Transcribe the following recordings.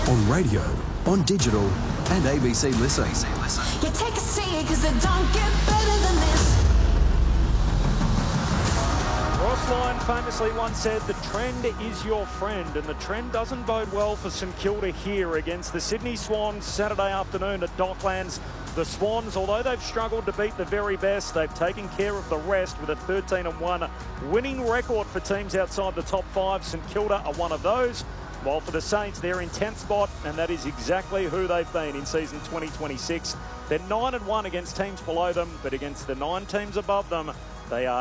On radio, on digital, and ABC Listen. You take a seat, cause it don't get better than this. Ross Lyon famously once said, the trend is your friend, and the trend doesn't bode well for St Kilda here against the Sydney Swans Saturday afternoon at Docklands. The Swans, although they've struggled to beat the very best, they've taken care of the rest with a 13-1 winning record for teams outside the top 5. St Kilda are one of those. While for the Saints, they're in 10th spot, and that is exactly who they've been in season 2026. They're 9-1 against teams below them, but against the 9 teams above them, they are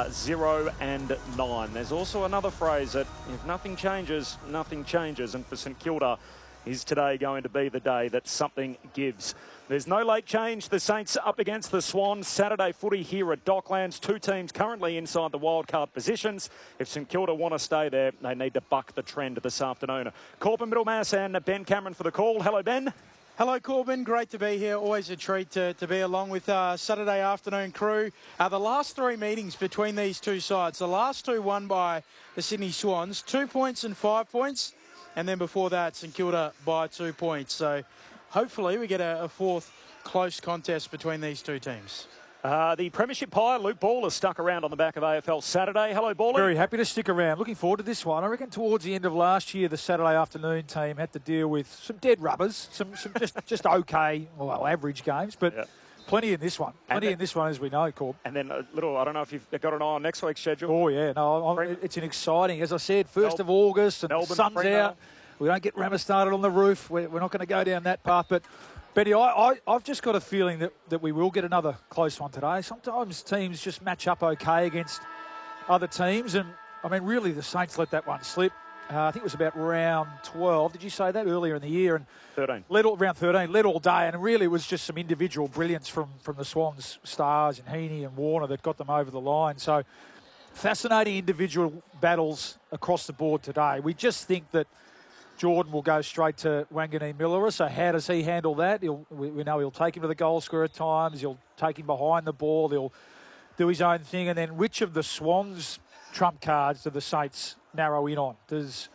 0-9. There's also another phrase that if nothing changes, nothing changes. And for St Kilda, is today going to be the day that something gives? There's no late change. The Saints up against the Swans. Saturday footy here at Docklands. 2 teams currently inside the wildcard positions. If St Kilda want to stay there, they need to buck the trend this afternoon. Corbin Middlemass and Ben Cameron for the call. Hello, Ben. Hello, Corbin. Great to be here. Always a treat to be along with Saturday afternoon crew. The last 3 meetings between these two sides, the last 2 won by the Sydney Swans, 2 points and 5 points. And then before that, St Kilda by 2 points. So hopefully we get a 4th close contest between these 2 teams. The Premiership Pie, Luke Ball, is stuck around on the back of AFL Saturday. Hello, Ball. Very happy to stick around. Looking forward to this one. I reckon towards the end of last year, the Saturday afternoon team had to deal with some dead rubbers, some just okay, well, average games, but yeah. Plenty in this one. Plenty in this one, as we know, Corb. And then a little, I don't know if you've got an eye on next week's schedule. Oh, yeah. No, it's an exciting, as I said, 1st of August, and the sun's out. We don't get Rammer started on the roof. We're not going to go down that path, but Benny, I've just got a feeling that we will get another close one today. Sometimes teams just match up okay against other teams. And, I mean, really, the Saints let that one slip. I think it was about round 12. Did you say that earlier in the year? And 13. Round 13, led all day. And really, it was just some individual brilliance from the Swans stars and Heaney and Warner that got them over the line. So, fascinating individual battles across the board today. We just think that Jordan will go straight to Wanganeen-Milera. So how does he handle that? We know he'll take him to the goal square at times. He'll take him behind the ball. He'll do his own thing. And then which of the Swans' trump cards do the Saints narrow in on? Does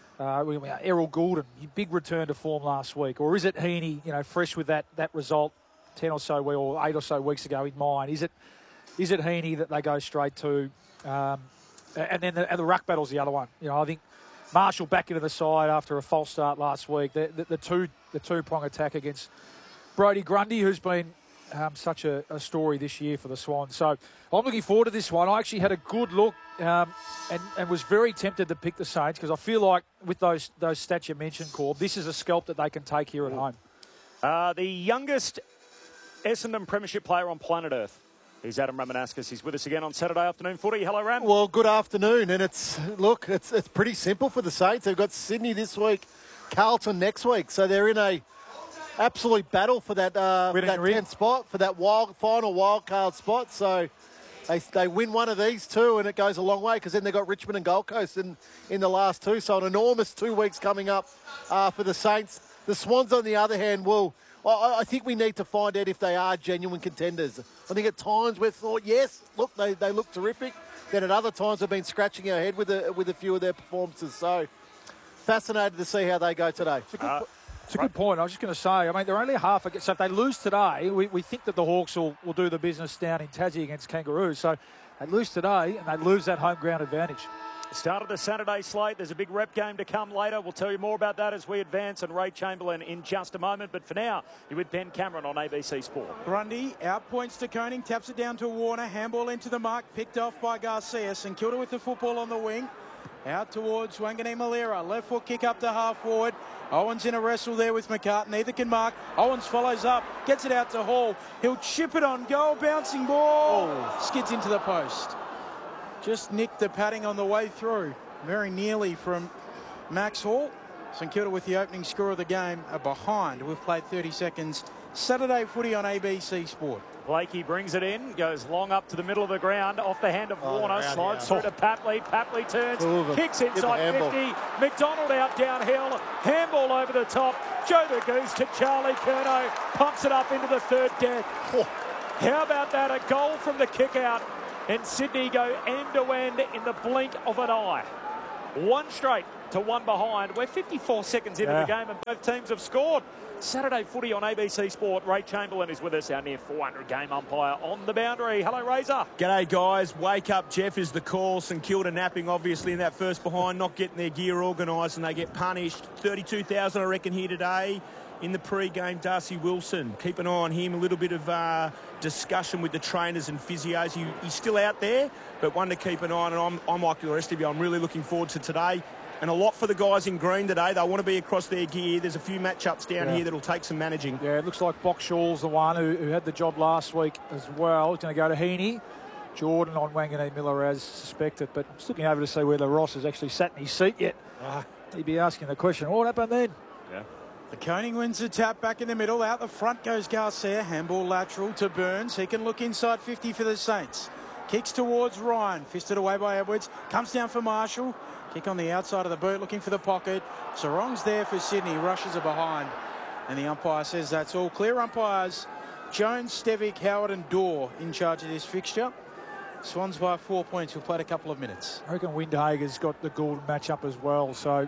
Errol Goulden, big return to form last week? Or is it Heaney, fresh with that result 10 or so or 8 or so weeks ago in mind? Is it Heaney that they go straight to? And then the ruck battle's the other one. I think Marshall back into the side after a false start last week. The two-prong attack against Brodie Grundy, who's been such a story this year for the Swans. So I'm looking forward to this one. I actually had a good look and was very tempted to pick the Saints because I feel like with those stats you mentioned, Corb, this is a scalp that they can take here at home. The youngest Essendon Premiership player on planet Earth. He's Adam Ramanauskas. He's with us again on Saturday afternoon footy. Hello, Ram. Well, good afternoon. And it's pretty simple for the Saints. They've got Sydney this week, Carlton next week. So they're in a absolute battle for that 10th spot, for that final wild card spot. So they win one of these 2 and it goes a long way because then they've got Richmond and Gold Coast in the last 2. So an enormous 2 weeks coming up for the Saints. The Swans, on the other hand, I think we need to find out if they are genuine contenders. I think at times we've thought, yes, look, they look terrific. Then at other times we've been scratching our head with a few of their performances. So fascinated to see how they go today. It's a good point. I was just going to say, I mean, they're only half. So if they lose today, we think that the Hawks will do the business down in Tassie against Kangaroos. So they lose today and they lose that home ground advantage. Start of the Saturday slate. There's a big rep game to come later. We'll tell you more about that as we advance, and Ray Chamberlain in just a moment. But for now, you're with Ben Cameron on ABC Sport. Grundy out points to Koning, taps it down to Warner. Handball into the mark, picked off by Garcia. St Kilda with the football on the wing. Out towards Wanganeen-Milera. Left foot kick up to half forward. Owens in a wrestle there with McCartan. Neither can mark. Owens follows up. Gets it out to Hall. He'll chip it on goal. Bouncing ball. Skids into the post. Just nicked the padding on the way through. Very nearly from Max Hall. St Kilda with the opening score of the game are behind. We've played 30 seconds. Saturday footy on ABC Sport. Blakey brings it in, goes long up to the middle of the ground, off the hand of Warner, slides through to Papley. Papley turns, kicks inside 50. McDonald out downhill, handball over the top. Joe the Goose to Charlie Curnow, pumps it up into the third deck. How about that? A goal from the kick out, and Sydney go end to end in the blink of an eye. One straight to one behind. We're 54 seconds into the game and both teams have scored. Saturday footy on ABC Sport. Ray Chamberlain is with us, our near 400 game umpire on the boundary. Hello, Razor. G'day, guys. Wake up, Jeff is the call. St Kilda napping, obviously, in that first behind, not getting their gear organised, and they get punished. 32,000, I reckon, here today. In the pre-game, Darcy Wilson. Keep an eye on him. A little bit of discussion with the trainers and physios. He's still out there, but one to keep an eye on. And I'm like the rest of you. I'm really looking forward to today. And a lot for the guys in green today. They want to be across their gear. There's a few matchups down here that'll take some managing. Yeah, it looks like Boxshaw's the one who had the job last week as well. He's going to go to Heaney. Jordan on Wanganeen Miller as suspected. But I'm just looking over to see whether Ross has actually sat in his seat yet. He'd be asking the question, what happened then? Yeah. The Koning wins the tap back in the middle. Out the front goes Garcia. Handball lateral to Burns. He can look inside 50 for the Saints. Kicks towards Ryan. Fisted away by Edwards. Comes down for Marshall. Kick on the outside of the boot, looking for the pocket. Sarong's there for Sydney. Rushes are behind. And the umpire says that's all clear. Umpires Jones, Stevic, Howard and Dorr in charge of this fixture. Swans by 4 points. We'll play a couple of minutes. I reckon Windhager's got the Gould matchup as well. So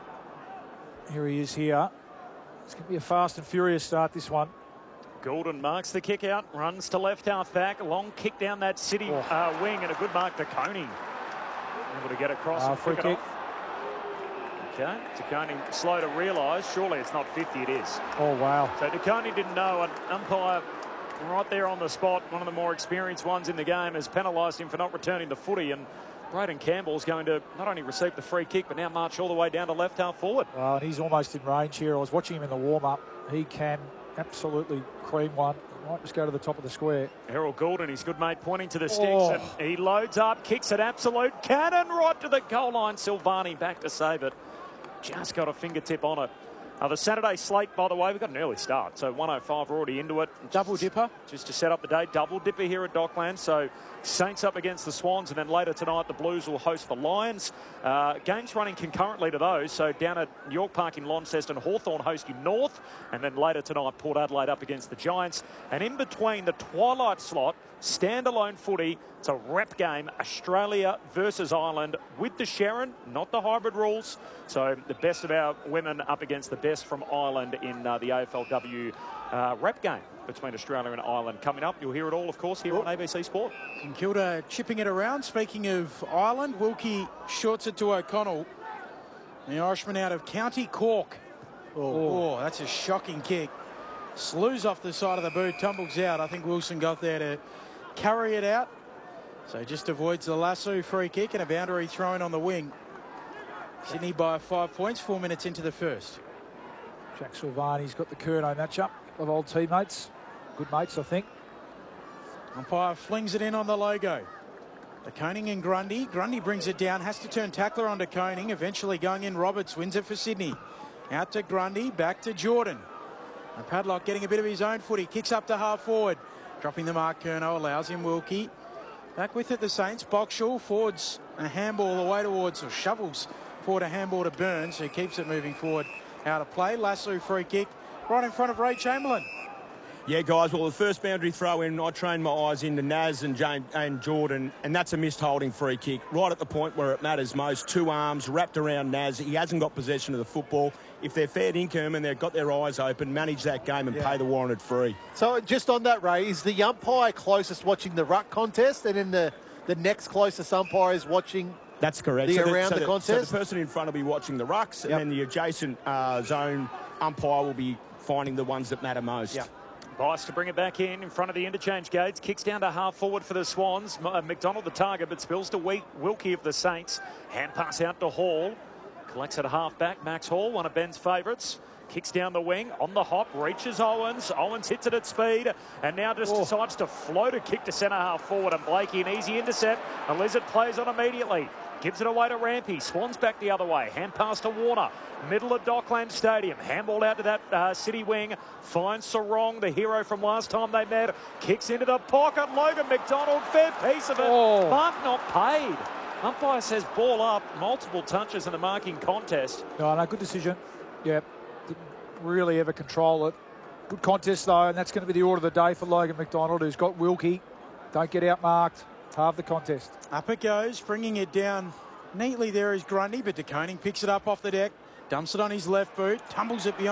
here he is here. It's going to be a fast and furious start, this one. Goulden marks the kick out, runs to left half back. A long kick down that City wing and a good mark to Koning. Able to get across and free kick. Okay, DeConing slow to realise. Surely it's not 50, it is. Oh, wow. So DeConing didn't know. An umpire right there on the spot, one of the more experienced ones in the game, has penalised him for not returning the footy. And Braden Campbell's going to not only receive the free kick, but now march all the way down to left half forward. Well, he's almost in range here. I was watching him in the warm-up. He can absolutely cream one. Might just go to the top of the square. Harold Goulden, his good mate, pointing to the sticks, and he loads up, kicks it absolute cannon right to the goal line. Silvani back to save it. Just got a fingertip on it. The Saturday slate, by the way, we've got an early start, so 1:05 we're already into it. Double dipper. Just to set up the day, double dipper here at Docklands. So Saints up against the Swans, and then later tonight the Blues will host the Lions. Games running concurrently to those. So down at York Park in Launceston, Hawthorn hosting North, and then later tonight Port Adelaide up against the Giants. And in between the twilight slot, standalone footy. It's a rep game, Australia versus Ireland with the Sharon, not the hybrid rules. So the best of our women up against the best from Ireland in the AFLW rep game between Australia and Ireland. Coming up, you'll hear it all, of course, here on ABC Sport. St Kilda chipping it around. Speaking of Ireland, Wilkie shorts it to O'Connell. The Irishman out of County Cork. Oh, that's a shocking kick. Slews off the side of the boot, tumbles out. I think Wilson got there to carry it out. So just avoids the lasso free kick and a boundary thrown on the wing. Sydney by 5 points, 4 minutes into the first. Jack Silvani's got the Curnow matchup of old teammates. Good mates, I think. Umpire flings it in on the logo. The Koning and Grundy. Grundy brings it down, has to turn tackler onto Koning. Eventually going in, Roberts wins it for Sydney. Out to Grundy, back to Jordan. And Padlock getting a bit of his own footy. Kicks up to half forward. Dropping the mark, Curnow allows him Wilkie. Back with it, the Saints. Boxshall forwards a handball away towards, or shovels forward a handball to Burns, who keeps it moving forward out of play. Lasso free kick right in front of Ray Chamberlain. Yeah, guys, well, the first boundary throw in, I trained my eyes into Naz and Jordan, and that's a missed holding free kick. Right at the point where it matters most. Two arms wrapped around Naz. He hasn't got possession of the football. If they're fair income and they've got their eyes open, manage that game and pay the warranted free. So just on that, Ray, is the umpire closest watching the ruck contest, and then the next closest umpire is watching That's correct. the contest? So the person in front will be watching the rucks, and then the adjacent zone umpire will be finding the ones that matter most. Yeah. Bice to bring it back in front of the interchange gates. Kicks down to half forward for the Swans. McDonald the target, but spills to Wilkie of the Saints. Hand pass out to Hall. Collects at half back. Max Hall, one of Ben's favourites. Kicks down the wing, on the hop, reaches Owens. Owens hits it at speed, and now just decides to float a kick to centre half forward. And Blakey, an easy intercept. And Lizard plays on immediately. Gives it away to Rampy. Swans back the other way. Hand pass to Warner. Middle of Dockland Stadium. Handball out to that City wing. Finds Sarong, the hero from last time they met. Kicks into the pocket. Logan McDonald, fair piece of it. Mark not paid. Umpire says ball up. Multiple touches in the marking contest. No, good decision. Yeah, didn't really ever control it. Good contest, though, and that's going to be the order of the day for Logan McDonald, who's got Wilkie. Don't get outmarked. Halve the contest. Up it goes, bringing it down Neatly there is Grundy, but De Koning picks it up off the deck, dumps it on his left boot, tumbles it beyond.